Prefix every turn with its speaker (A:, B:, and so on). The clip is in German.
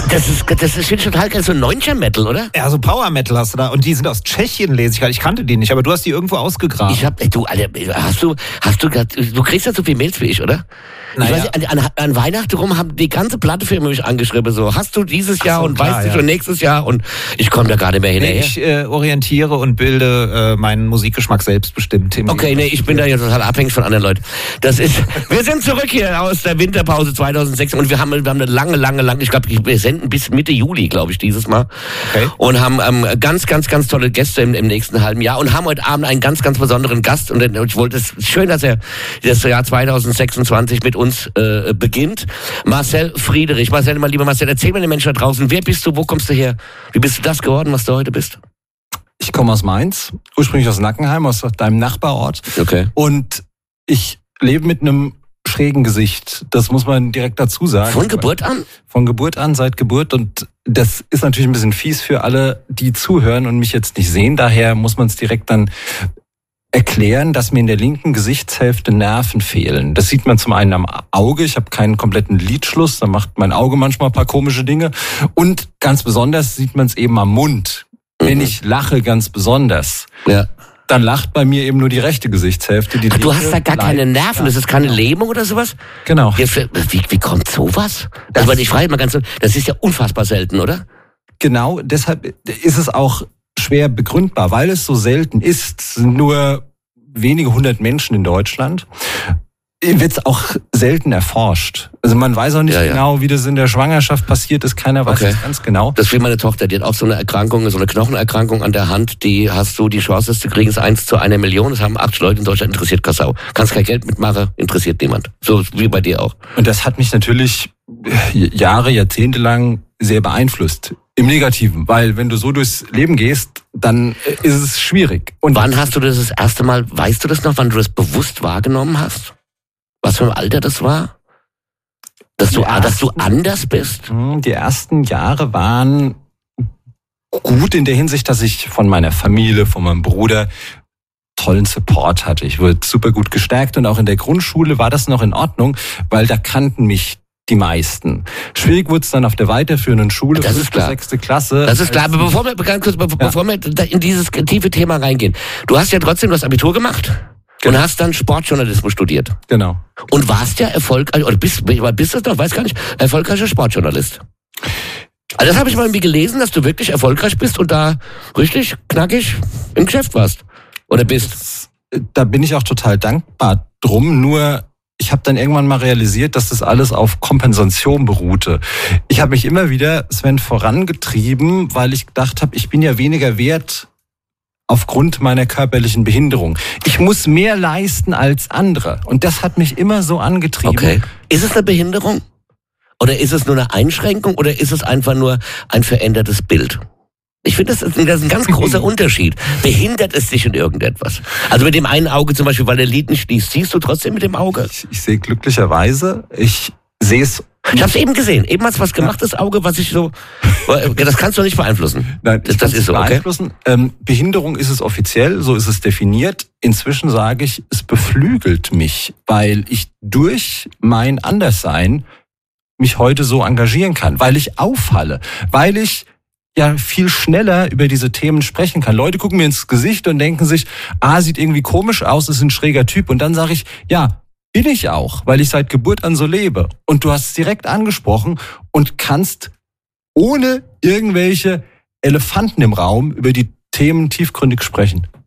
A: Das finde ich total geil, so Neuncher-Metal, oder?
B: Ja, so Power-Metal hast du da. Und die sind aus Tschechien, lese ich gerade. Ich kannte die nicht, aber du hast die irgendwo ausgegraben.
A: Du kriegst ja so viel Mails wie ich, oder?
B: Naja.
A: Ich weiß nicht, an Weihnachten rum haben die ganze Platte für mich angeschrieben, so, hast du dieses Jahr und
B: klar,
A: weißt du schon nächstes Jahr und ich komme da gar nicht mehr hinterher.
B: Ich orientiere und bilde meinen Musikgeschmack selbstbestimmt.
A: Okay, ich bin da jetzt total abhängig von anderen Leuten. Wir sind zurück hier aus der Winterpause 2006 und wir haben eine lange, ich glaube, wir senden bis Mitte Juli, glaube ich, dieses Mal.
B: Okay.
A: Und haben ganz tolle Gäste im nächsten halben Jahr und haben heute Abend einen ganz besonderen Gast und ich wollte es schön, dass er das Jahr 2026 mit uns beginnt. Marcel Friedrich. Lieber Marcel, erzähl mir den Menschen da draußen, wer bist du, wo kommst du her? Wie bist du das geworden, was du heute bist?
B: Ich komme aus Mainz, ursprünglich aus Nackenheim, aus deinem Nachbarort.
A: Okay.
B: Und ich lebe mit einem schrägen Gesicht. Das muss man direkt dazu sagen.
A: Von Geburt an?
B: Von Geburt an, seit Geburt. Und das ist natürlich ein bisschen fies für alle, die zuhören und mich jetzt nicht sehen. Daher muss man es direkt dann erklären, dass mir in der linken Gesichtshälfte Nerven fehlen. Das sieht man zum einen am Auge. Ich habe keinen kompletten Lidschluss. Da macht mein Auge manchmal ein paar komische Dinge. Und ganz besonders sieht man es eben am Mund. Wenn ich lache, ganz besonders.
A: Ja.
B: Dann lacht bei mir eben nur die rechte Gesichtshälfte.
A: Du hast da gar keine Nerven, das ist keine Lähmung oder sowas?
B: Genau.
A: Wie kommt sowas? Also, ich frage mal ganz, das ist ja unfassbar selten, oder?
B: Genau, deshalb ist es auch schwer begründbar, weil es so selten ist, sind nur wenige 100 Menschen in Deutschland, wird es auch selten erforscht. Also man weiß auch nicht genau, wie das in der Schwangerschaft passiert ist, keiner weiß es ganz genau.
A: Das ist wie meine Tochter, die hat auch so eine Erkrankung, so eine Knochenerkrankung an der Hand, die Chance zu kriegen, ist 1 zu 1 Million, das haben 80 Leute in Deutschland, interessiert Kassau. Kannst kein Geld mitmachen, interessiert niemand. So wie bei dir auch.
B: Und das hat mich natürlich Jahrzehnte lang sehr beeinflusst. Im Negativen, weil wenn du so durchs Leben gehst, dann ist es schwierig. Und
A: wann hast du das erste Mal, weißt du das noch, wann du das bewusst wahrgenommen hast? Was für ein Alter das war? Dass du anders bist?
B: Die ersten Jahre waren gut in der Hinsicht, dass ich von meiner Familie, von meinem Bruder tollen Support hatte. Ich wurde super gut gestärkt und auch in der Grundschule war das noch in Ordnung, weil da kannten mich die meisten. Schwierig wurde es dann auf der weiterführenden Schule,
A: das ist klar.
B: 6. Klasse.
A: Das ist klar, aber bevor wir in dieses tiefe Thema reingehen. Du hast Abitur gemacht und hast dann Sportjournalismus studiert.
B: Genau.
A: Und warst ja erfolgreich, oder bist du noch, weiß gar nicht, erfolgreicher Sportjournalist. Also das habe ich mal irgendwie gelesen, dass du wirklich erfolgreich bist und da richtig knackig im Geschäft warst. Oder bist.
B: Da bin ich auch total dankbar drum, nur ich habe dann irgendwann mal realisiert, dass das alles auf Kompensation beruhte. Ich habe mich immer wieder, Sven, vorangetrieben, weil ich gedacht habe, ich bin ja weniger wert aufgrund meiner körperlichen Behinderung. Ich muss mehr leisten als andere. Und das hat mich immer so angetrieben.
A: Okay. Ist es eine Behinderung? Oder ist es nur eine Einschränkung? Oder ist es einfach nur ein verändertes Bild? Ich finde, das ist ein ganz großer Unterschied. Behindert es dich in irgendetwas? Also mit dem einen Auge zum Beispiel, weil der Lid nicht liest, siehst du trotzdem mit dem Auge?
B: Ich sehe glücklicherweise, ich sehe es.
A: Ich habe es eben gesehen. Eben hat's was gemacht, das Auge, was ich so. Das kannst du nicht beeinflussen.
B: Nein,
A: das ist so, okay?
B: Behinderung ist es offiziell, so ist es definiert. Inzwischen sage ich, es beflügelt mich, weil ich durch mein Anderssein mich heute so engagieren kann, weil ich auffalle, weil ich ja viel schneller über diese Themen sprechen kann. Leute gucken mir ins Gesicht und denken sich, sieht irgendwie komisch aus, ist ein schräger Typ. Und dann sage ich, ja, bin ich auch, weil ich seit Geburt an so lebe. Und du hast es direkt angesprochen und kannst ohne irgendwelche Elefanten im Raum über die Themen tiefgründig sprechen.